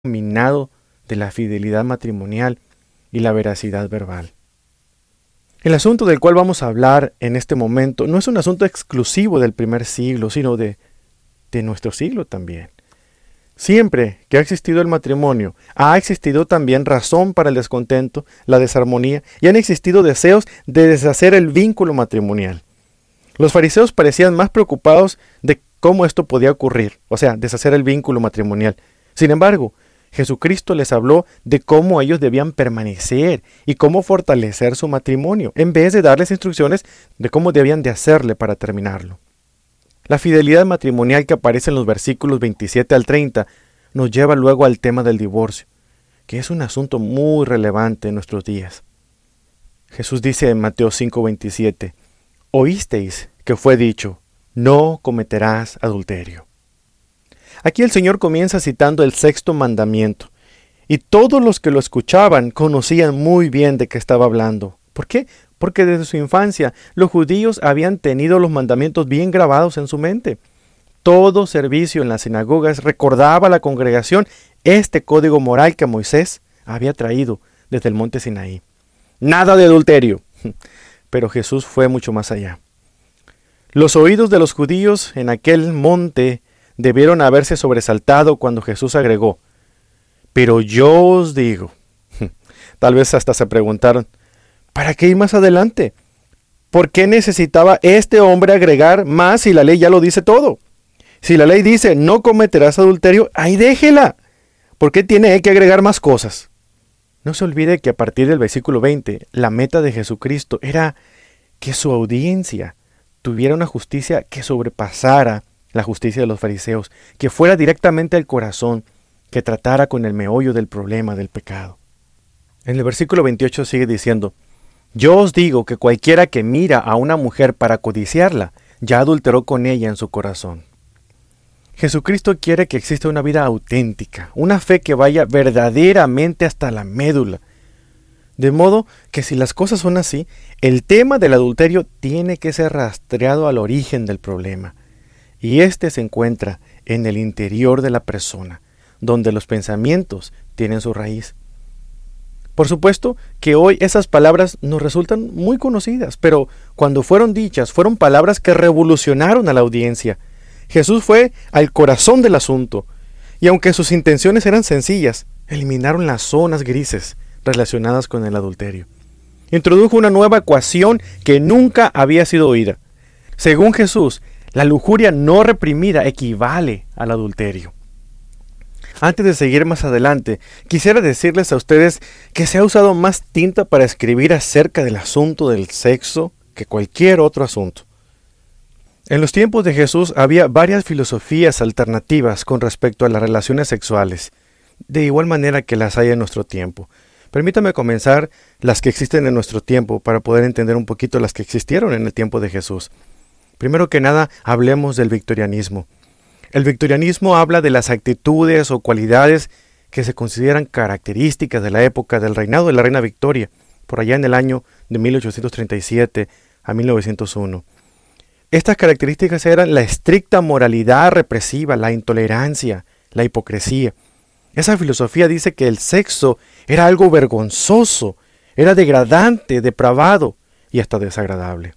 minado de la fidelidad matrimonial y la veracidad verbal. El asunto del cual vamos a hablar en este momento no es un asunto exclusivo del primer siglo, sino de nuestro siglo también. Siempre que ha existido el matrimonio, ha existido también razón para el descontento, la desarmonía, y han existido deseos de deshacer el vínculo matrimonial. Los fariseos parecían más preocupados de cómo esto podía ocurrir, o sea, deshacer el vínculo matrimonial. Sin embargo, Jesucristo les habló de cómo ellos debían permanecer y cómo fortalecer su matrimonio, en vez de darles instrucciones de cómo debían de hacerle para terminarlo. La fidelidad matrimonial que aparece en los versículos 27 al 30 nos lleva luego al tema del divorcio, que es un asunto muy relevante en nuestros días. Jesús dice en Mateo 5:27, «Oísteis que fue dicho, no cometerás adulterio». Aquí el Señor comienza citando el sexto mandamiento, y todos los que lo escuchaban conocían muy bien de qué estaba hablando. ¿Por qué? Porque desde su infancia los judíos habían tenido los mandamientos bien grabados en su mente. Todo servicio en las sinagogas recordaba a la congregación este código moral que Moisés había traído desde el monte Sinaí. Nada de adulterio. Pero Jesús fue mucho más allá. Los oídos de los judíos en aquel monte debieron haberse sobresaltado cuando Jesús agregó, «Pero yo os digo». Tal vez hasta se preguntaron, ¿para qué ir más adelante? ¿Por qué necesitaba este hombre agregar más si la ley ya lo dice todo? Si la ley dice, no cometerás adulterio, ahí déjela. ¿Por qué tiene que agregar más cosas? No se olvide que a partir del versículo 20, la meta de Jesucristo era que su audiencia tuviera una justicia que sobrepasara la justicia de los fariseos, que fuera directamente al corazón, que tratara con el meollo del problema del pecado. En el versículo 28 sigue diciendo, «Yo os digo que cualquiera que mira a una mujer para codiciarla, ya adulteró con ella en su corazón». Jesucristo quiere que exista una vida auténtica, una fe que vaya verdaderamente hasta la médula. De modo que si las cosas son así, el tema del adulterio tiene que ser rastreado al origen del problema. Y este se encuentra en el interior de la persona, donde los pensamientos tienen su raíz. Por supuesto que hoy esas palabras nos resultan muy conocidas, pero cuando fueron dichas, fueron palabras que revolucionaron a la audiencia. Jesús fue al corazón del asunto, y aunque sus intenciones eran sencillas, eliminaron las zonas grises relacionadas con el adulterio. Introdujo una nueva ecuación que nunca había sido oída. Según Jesús, la lujuria no reprimida equivale al adulterio. Antes de seguir más adelante, quisiera decirles a ustedes que se ha usado más tinta para escribir acerca del asunto del sexo que cualquier otro asunto. En los tiempos de Jesús había varias filosofías alternativas con respecto a las relaciones sexuales, de igual manera que las hay en nuestro tiempo. Permítame comenzar las que existen en nuestro tiempo para poder entender un poquito las que existieron en el tiempo de Jesús. Primero que nada, hablemos del victorianismo. El victorianismo habla de las actitudes o cualidades que se consideran características de la época del reinado de la reina Victoria, por allá en el año de 1837 a 1901. Estas características eran la estricta moralidad represiva, la intolerancia, la hipocresía. Esa filosofía dice que el sexo era algo vergonzoso, era degradante, depravado y hasta desagradable.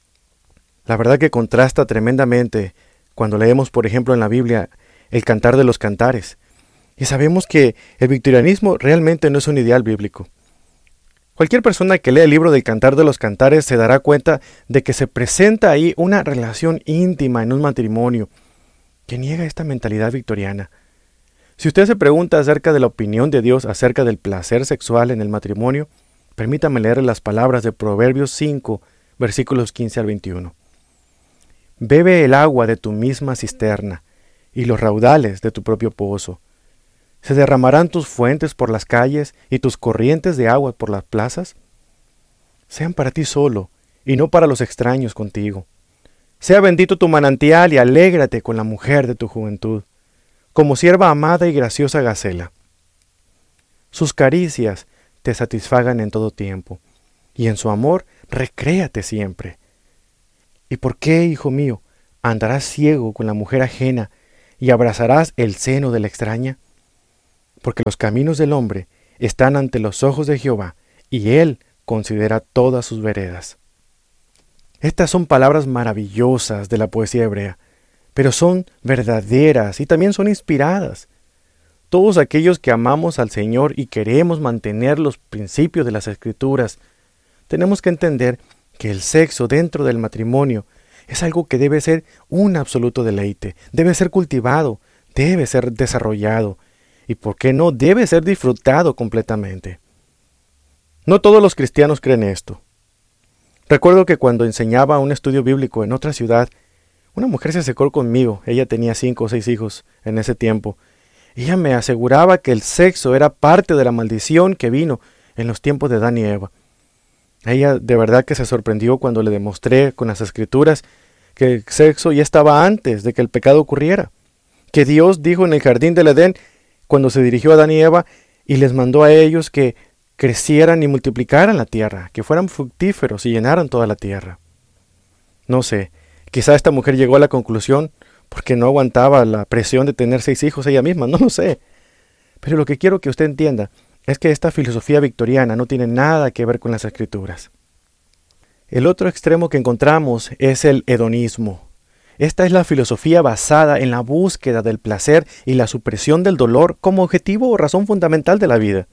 La verdad que contrasta tremendamente cuando leemos, por ejemplo, en la Biblia, el Cantar de los Cantares. Y sabemos que el victorianismo realmente no es un ideal bíblico. Cualquier persona que lea el libro del Cantar de los Cantares se dará cuenta de que se presenta ahí una relación íntima en un matrimonio que niega esta mentalidad victoriana. Si usted se pregunta acerca de la opinión de Dios acerca del placer sexual en el matrimonio, permítame leer las palabras de Proverbios 5, versículos 15 al 21. Bebe el agua de tu misma cisterna y los raudales de tu propio pozo. ¿Se derramarán tus fuentes por las calles y tus corrientes de agua por las plazas? Sean para ti solo y no para los extraños contigo. Sea bendito tu manantial y alégrate con la mujer de tu juventud, como sierva amada y graciosa gacela. Sus caricias te satisfagan en todo tiempo, y en su amor recréate siempre. ¿Y por qué, hijo mío, andarás ciego con la mujer ajena y abrazarás el seno de la extraña? porque los caminos del hombre están ante los ojos de Jehová, y Él considera todas sus veredas. Estas son palabras maravillosas de la poesía hebrea, pero son verdaderas y también son inspiradas. Todos aquellos que amamos al Señor y queremos mantener los principios de las Escrituras, tenemos que entender que el sexo dentro del matrimonio es algo que debe ser un absoluto deleite, debe ser cultivado, debe ser desarrollado y, ¿por qué no?, debe ser disfrutado completamente. No todos los cristianos creen esto. Recuerdo que cuando enseñaba un estudio bíblico en otra ciudad, una mujer se acercó conmigo. Ella tenía 5 o 6 hijos en ese tiempo. Ella me aseguraba que el sexo era parte de la maldición que vino en los tiempos de Adán y Eva. Ella de verdad que se sorprendió cuando le demostré con las Escrituras que el sexo ya estaba antes de que el pecado ocurriera. Que Dios dijo en el jardín del Edén, cuando se dirigió a Adán y Eva, y les mandó a ellos que crecieran y multiplicaran la tierra, que fueran fructíferos y llenaran toda la tierra. No sé, quizá esta mujer llegó a la conclusión porque no aguantaba la presión de tener 6 hijos ella misma, no lo sé. Pero lo que quiero que usted entienda es que esta filosofía victoriana no tiene nada que ver con las Escrituras. El otro extremo que encontramos es el hedonismo. Esta es la filosofía basada en la búsqueda del placer y la supresión del dolor como objetivo o razón fundamental de la vida.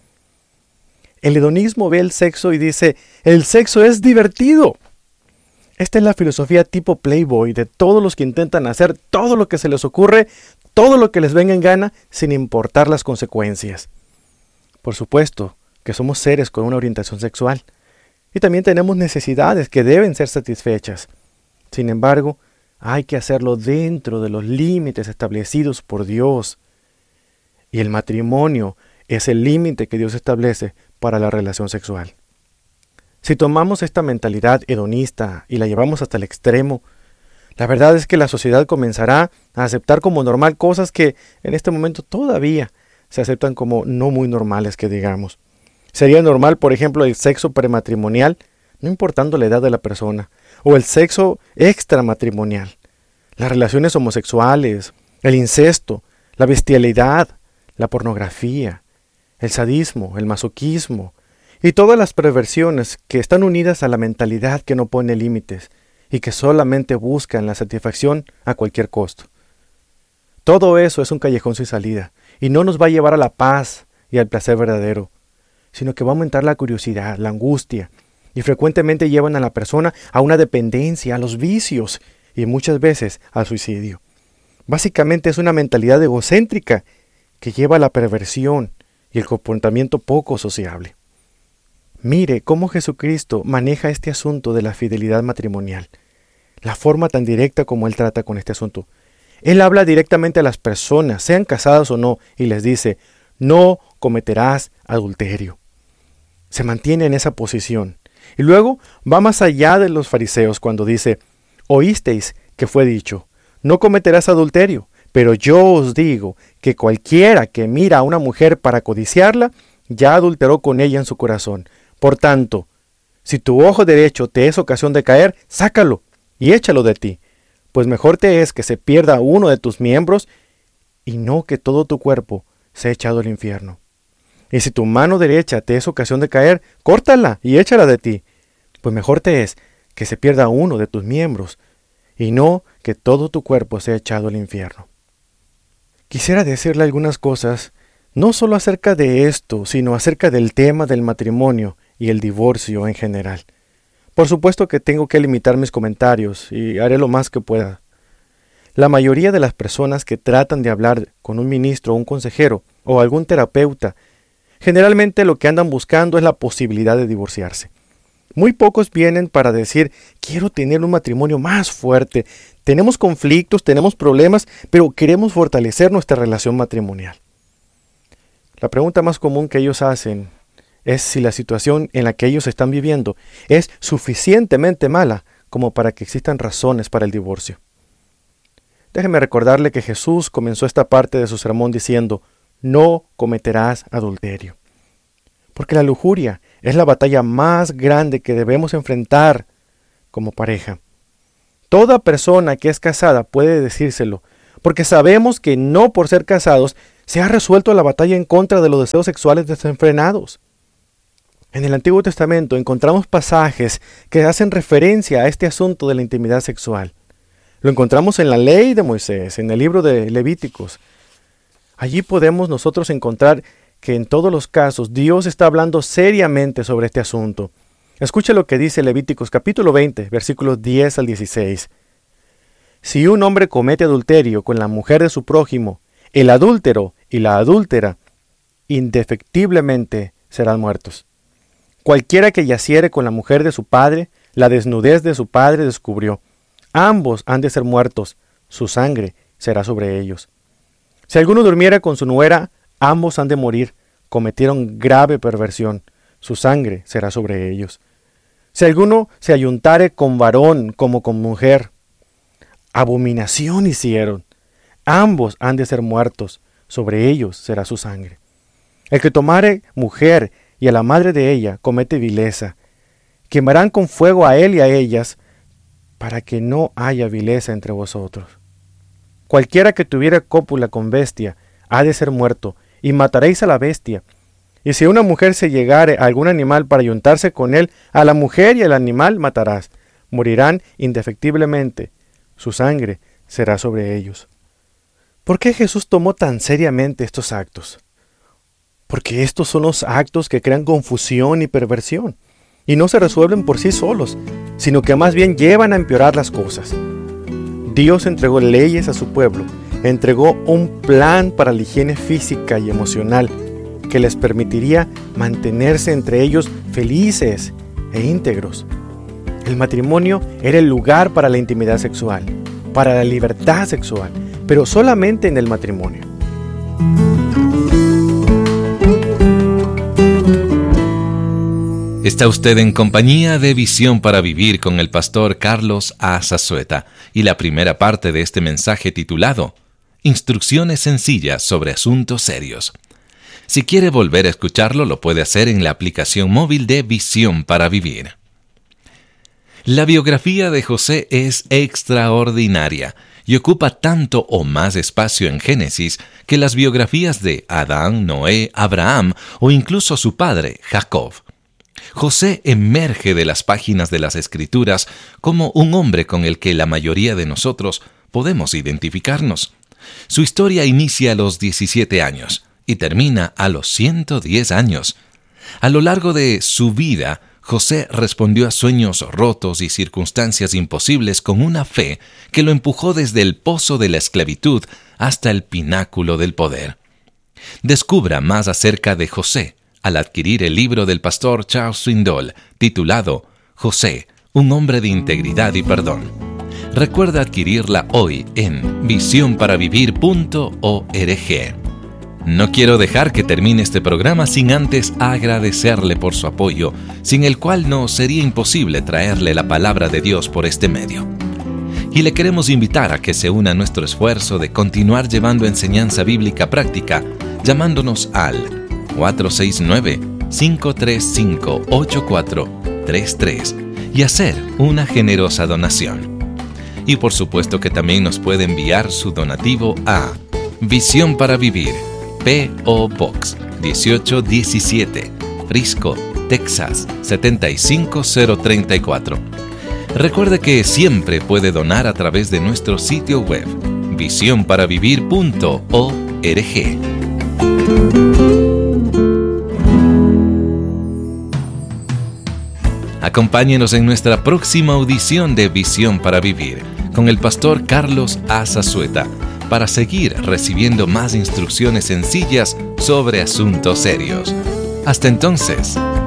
El hedonismo ve el sexo y dice, el sexo es divertido. Esta es la filosofía tipo Playboy de todos los que intentan hacer todo lo que se les ocurre, todo lo que les venga en gana, sin importar las consecuencias. Por supuesto que somos seres con una orientación sexual y también tenemos necesidades que deben ser satisfechas. Sin embargo, hay que hacerlo dentro de los límites establecidos por Dios. Y el matrimonio es el límite que Dios establece para la relación sexual. Si tomamos esta mentalidad hedonista y la llevamos hasta el extremo, la verdad es que la sociedad comenzará a aceptar como normal cosas que en este momento todavía se aceptan como no muy normales, que digamos. Sería normal, por ejemplo, el sexo prematrimonial, no importando la edad de la persona, o el sexo extramatrimonial, las relaciones homosexuales, el incesto, la bestialidad, la pornografía, el sadismo, el masoquismo y todas las perversiones que están unidas a la mentalidad que no pone límites y que solamente buscan la satisfacción a cualquier costo. Todo eso es un callejón sin salida y no nos va a llevar a la paz y al placer verdadero, sino que va a aumentar la curiosidad, la angustia, y frecuentemente llevan a la persona a una dependencia, a los vicios y muchas veces al suicidio. Básicamente es una mentalidad egocéntrica que lleva a la perversión y el comportamiento poco sociable. Mire cómo Jesucristo maneja este asunto de la fidelidad matrimonial, la forma tan directa como Él trata con este asunto. Él habla directamente a las personas, sean casadas o no, y les dice, no cometerás adulterio. Se mantiene en esa posición. Y luego va más allá de los fariseos cuando dice, oísteis que fue dicho, no cometerás adulterio, pero yo os digo que cualquiera que mira a una mujer para codiciarla, ya adulteró con ella en su corazón. Por tanto, si tu ojo derecho te es ocasión de caer, sácalo y échalo de ti, pues mejor te es que se pierda uno de tus miembros y no que todo tu cuerpo sea echado al infierno. Y si tu mano derecha te es ocasión de caer, córtala y échala de ti, pues mejor te es que se pierda uno de tus miembros y no que todo tu cuerpo sea echado al infierno. Quisiera decirle algunas cosas, no solo acerca de esto, sino acerca del tema del matrimonio y el divorcio en general. Por supuesto que tengo que limitar mis comentarios y haré lo más que pueda. La mayoría de las personas que tratan de hablar con un ministro o un consejero o algún terapeuta, generalmente lo que andan buscando es la posibilidad de divorciarse. Muy pocos vienen para decir, quiero tener un matrimonio más fuerte, tenemos conflictos, tenemos problemas, pero queremos fortalecer nuestra relación matrimonial. La pregunta más común que ellos hacen es si la situación en la que ellos están viviendo es suficientemente mala como para que existan razones para el divorcio. Déjeme recordarle que Jesús comenzó esta parte de su sermón diciendo, no cometerás adulterio. Porque la lujuria es la batalla más grande que debemos enfrentar como pareja. Toda persona que es casada puede decírselo, porque sabemos que no por ser casados se ha resuelto la batalla en contra de los deseos sexuales desenfrenados. En el Antiguo Testamento encontramos pasajes que hacen referencia a este asunto de la intimidad sexual. Lo encontramos en la ley de Moisés, en el libro de Levíticos. Allí podemos nosotros encontrar que en todos los casos Dios está hablando seriamente sobre este asunto. Escuche lo que dice Levíticos capítulo 20, versículos 10 al 16. Si un hombre comete adulterio con la mujer de su prójimo, el adúltero y la adúltera indefectiblemente serán muertos. Cualquiera que yaciere con la mujer de su padre, la desnudez de su padre descubrió. Ambos han de ser muertos, su sangre será sobre ellos. Si alguno durmiera con su nuera, ambos han de morir, cometieron grave perversión, su sangre será sobre ellos. Si alguno se ayuntare con varón como con mujer, abominación hicieron, ambos han de ser muertos, sobre ellos será su sangre. El que tomare mujer y a la madre de ella comete vileza, quemarán con fuego a él y a ellas, para que no haya vileza entre vosotros. Cualquiera que tuviera cópula con bestia ha de ser muerto, y mataréis a la bestia. Y si una mujer se llegare a algún animal para ayuntarse con él, a la mujer y al animal matarás. Morirán indefectiblemente, su sangre será sobre ellos. ¿Por qué Jesús tomó tan seriamente estos actos? Porque estos son los actos que crean confusión y perversión, y no se resuelven por sí solos, sino que más bien llevan a empeorar las cosas. Dios entregó leyes a su pueblo, entregó un plan para la higiene física y emocional que les permitiría mantenerse entre ellos felices e íntegros. El matrimonio era el lugar para la intimidad sexual, para la libertad sexual, pero solamente en el matrimonio. Está usted en compañía de Visión para Vivir con el pastor Carlos A. Zazueta y la primera parte de este mensaje titulado Instrucciones sencillas sobre asuntos serios. Si quiere volver a escucharlo, lo puede hacer en la aplicación móvil de Visión para Vivir. La biografía de José es extraordinaria y ocupa tanto o más espacio en Génesis que las biografías de Adán, Noé, Abraham o incluso su padre, Jacob. José emerge de las páginas de las Escrituras como un hombre con el que la mayoría de nosotros podemos identificarnos. Su historia inicia a los 17 años y termina a los 110 años. A lo largo de su vida, José respondió a sueños rotos y circunstancias imposibles con una fe que lo empujó desde el pozo de la esclavitud hasta el pináculo del poder. Descubra más acerca de José al adquirir el libro del pastor Charles Swindoll, titulado José, un hombre de integridad y perdón. Recuerda adquirirla hoy en visionparavivir.org. No quiero dejar que termine este programa sin antes agradecerle por su apoyo, sin el cual no sería imposible traerle la palabra de Dios por este medio. Y le queremos invitar a que se una a nuestro esfuerzo de continuar llevando enseñanza bíblica práctica, llamándonos al 469-535-8433 y hacer una generosa donación. Y por supuesto que también nos puede enviar su donativo a Visión para Vivir, P.O. Box 1817, Frisco, Texas 75034. Recuerde que siempre puede donar a través de nuestro sitio web, visionparavivir.org. Acompáñenos en nuestra próxima audición de Visión para Vivir con el pastor Carlos A. Zazueta para seguir recibiendo más instrucciones sencillas sobre asuntos serios. Hasta entonces,